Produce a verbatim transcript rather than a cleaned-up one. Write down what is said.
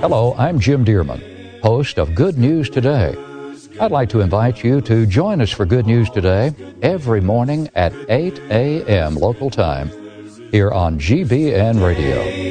Hello, I'm Jim Dearman, host of Good News Today. I'd like to invite you to join us for Good News Today every morning at eight a.m. local time here on G B N Radio.